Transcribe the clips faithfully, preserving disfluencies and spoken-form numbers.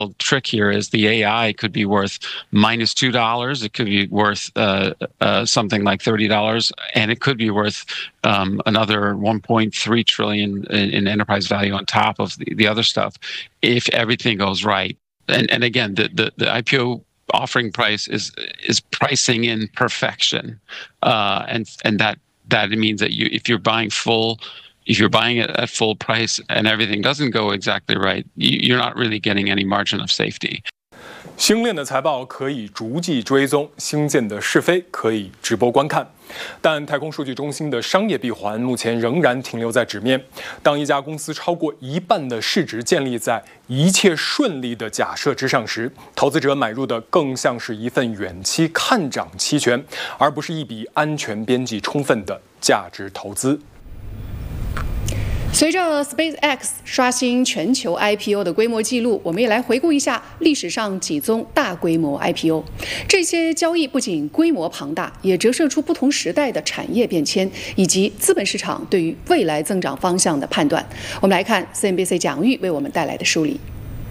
trick here is the A I could be worth minus two dollars. It could be worth uh, uh, something like thirty dollars, and it could be worth um, another one point three trillion in, in enterprise value on top of the, the other stuff, if everything goes right. And and again, the the, the I P O offering price is is pricing in perfection, uh, and and that that means that you if you're buying full. If you're buying it at full price and everything doesn't go exactly right, you're not really getting any margin of safety. 星链的财报可以逐季追踪，星舰的是非可以直播观看，但太空数据中心的商业闭环目前仍然停留在纸面。当一家公司超过一半的市值建立在一切顺利的假设之上时，投资者买入的更像是一份远期看涨期权，而不是一笔安全边际充分的价值投资。 随着 SpaceX 刷新全球 I P O 的规模记录，我们也来回顾一下历史上几宗大规模 I P O。这些交易不仅规模庞大，也折射出不同时代的产业变迁以及资本市场对于未来增长方向的判断。我们来看 C N B C 蒋玉为我们带来的梳理。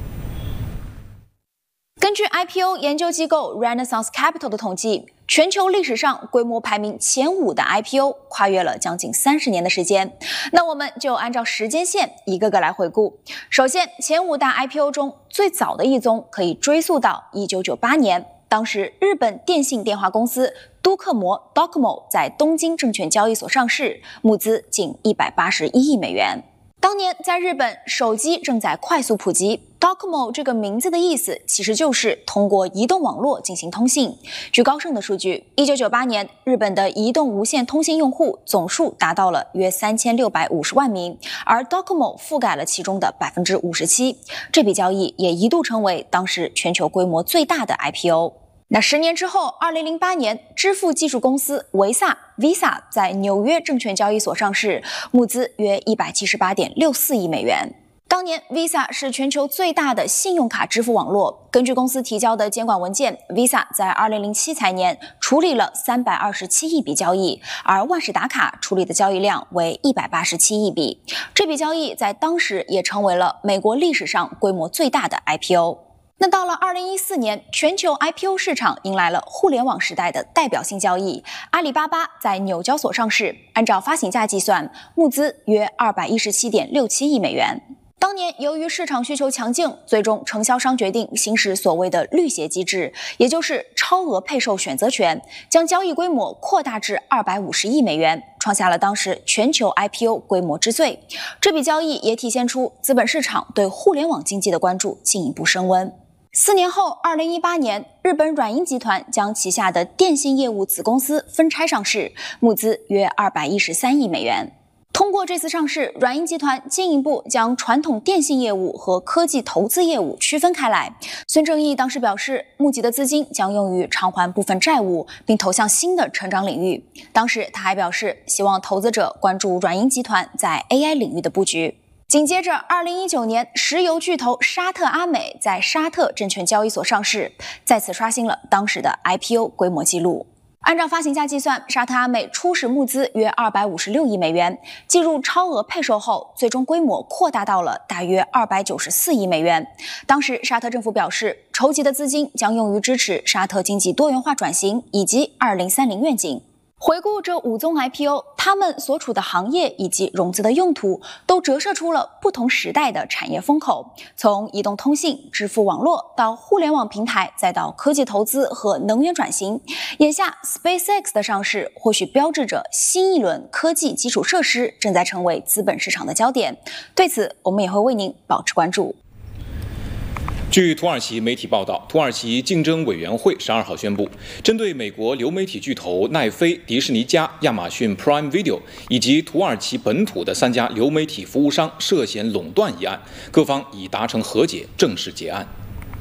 根据 I P O 研究机构 Renaissance Capital 的统计，全球历史上规模排名前五的 I P O 跨越了将近三十年的时间。那我们就按照时间线一个个来回顾。首先，前五大 I P O 中最早的一宗可以追溯到一九九八年，当时日本电信电话公司都克摩 Docomo 在东京证券交易所上市，募资近一百八十一亿美元。当年在日本，手机正在快速普及。Docomo 这个名字的意思其实就是通过移动网络进行通信。据高盛的数据，一九九八年日本的移动无线通信用户总数达到了约三千六百五十万名，而 Docomo 覆盖了其中的 百分之五十七。这笔交易也一度成为当时全球规模最大的 I P O。那十年之后，二零零八年，支付技术公司维萨 Visa 在纽约证券交易所上市，募资约 一百七十八点六四亿美元。当年 Visa 是全球最大的信用卡支付网络。根据公司提交的监管文件， Visa 在二零零七财年处理了三百二十七亿笔交易，而万事达卡处理的交易量为一百八十七亿笔。这笔交易在当时也成为了美国历史上规模最大的 I P O。那到了二零一四年，全球 I P O 市场迎来了互联网时代的代表性交易。阿里巴巴在纽交所上市，按照发行价计算，募资约 二百一十七点六七亿美元。当年由于市场需求强劲，最终承销商决定行使所谓的绿鞋机制，也就是超额配售选择权，将交易规模扩大至二百五十亿美元，创下了当时全球 I P O 规模之最。这笔交易也体现出资本市场对互联网经济的关注进一步升温。四年后，二零一八年，日本软银集团将旗下的电信业务子公司分拆上市，募资约二百一十三亿美元。通过这次上市，软银集团进一步将传统电信业务和科技投资业务区分开来。孙正义当时表示，募集的资金将用于偿还部分债务，并投向新的成长领域。当时他还表示，希望投资者关注软银集团在 A I 领域的布局。紧接着二零一九年，石油巨头沙特阿美在沙特证券交易所上市，再次刷新了当时的 I P O 规模纪录。按照发行价计算，沙特阿美初始募资约二百五十六亿美元，计入超额配售后，最终规模扩大到了大约二百九十四亿美元。当时沙特政府表示，筹集的资金将用于支持沙特经济多元化转型以及二零三零愿景。回顾这五宗 I P O， 他们所处的行业以及融资的用途都折射出了不同时代的产业风口，从移动通信、支付网络到互联网平台，再到科技投资和能源转型。眼下 SpaceX 的上市或许标志着新一轮科技基础设施正在成为资本市场的焦点，对此我们也会为您保持关注。 据土耳其媒体报道，土耳其竞争委员会十二号宣布，针对美国流媒体巨头奈飞、迪士尼加、亚马逊 Prime Video 以及土耳其本土的三家流媒体服务商涉嫌垄断一案，各方已达成和解，正式结案。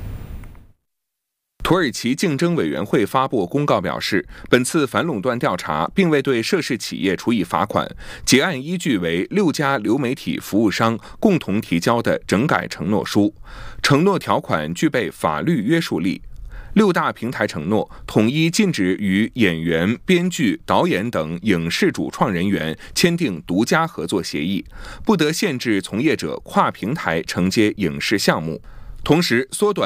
土耳其竞争委员会发布公告表示，本次反垄断调查并未对涉事企业处以罚款，结案依据为六家流媒体服务商共同提交的整改承诺书，承诺条款具备法律约束力。六大平台承诺统一禁止与演员、编剧、导演等影视主创人员签订独家合作协议，不得限制从业者跨平台承接影视项目，同时缩短